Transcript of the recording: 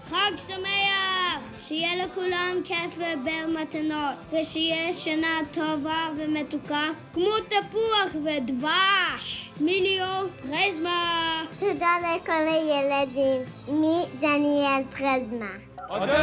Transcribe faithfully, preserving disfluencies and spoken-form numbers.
חג שמח! שיהיה לכולם כיף ובר מתנות, ושיהיה שנה טובה ומתוקה, כמו תפוח ודבש. מיליו פרזמה. תודה לכל הילדים. מי דניאל פרזמה.